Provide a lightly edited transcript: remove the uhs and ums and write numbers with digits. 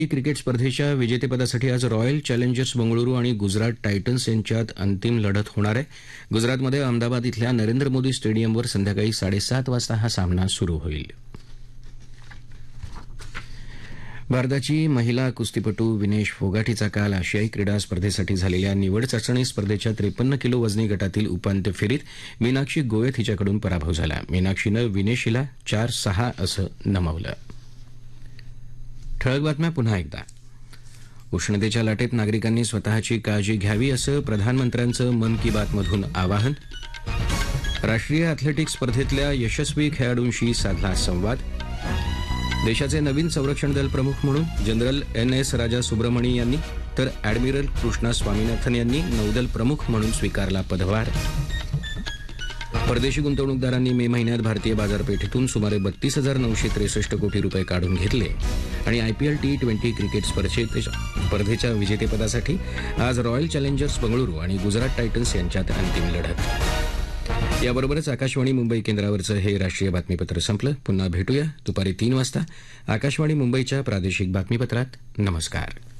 Cricket स्पर्धेच्या विजेतेपदासाठी आज रॉयल चॅलेंजर्स बंगळुरू आणि गुजरात टायटन्स यांच्यात अंतिम लढत होणार आहे. गुजरातमध्ये अहमदाबाद इथल्या नरेंद्र मोदी स्टेडियमवर संध्याकाळी 7:30 वाजता हा सामना सुरू होईल. भारताची महिला कुस्तीपटू विनेश फोगाटीचा काल आशियाई क्रीडा स्पर्धेसाठी झालेल्या निवड चाचणी स्पर्धेच्या 53 किलो वजनी गटातील उपांत्य फेरीत मीनाक्षी गोयत हिच्याकडून पराभव झाला. मीनाक्षीनं विनेश हिला 4-6 असं नमवलं. ठळक बातम्या पुन्हा एकदा. उष्णतेच्या लाटेत नागरिकांनी स्वतःची काळजी घ्यावी असं प्रधानमंत्र्यांचं मन की बातमधून आवाहन. राष्ट्रीय अॅथलेटिक्स स्पर्धेतल्या यशस्वी खेळाडूंशी साधला संवाद. देशाचे नवीन संरक्षण दल प्रमुख म्हणून जनरल NS राजा सुब्रमणी यांनी तर अॅडमिरल कृष्णा स्वामीनाथन यांनी नौदल प्रमुख म्हणून स्वीकारला पदभार. परदेशी गुंतवणूकदारांनी मे महिन्यात भारतीय बाजारपेठेतून सुमारे 32,963 कोटी रुपये काढून घेतले. आणि IPL T20 क्रिकेट स्पर्धेच्या विजेतेपदासाठी आज रॉयल चॅलेंजर्स बंगळुरू आणि गुजरात टायटन्स यांच्यात अंतिम लढत. याबरोबरच आकाशवाणी मुंबई केंद्रावरचं हे राष्ट्रीय बातमीपत्र संपलं. पुन्हा भेटूया दुपारी 3 वाजता आकाशवाणी मुंबईच्या प्रादेशिक बातमीपत्रात. नमस्कार.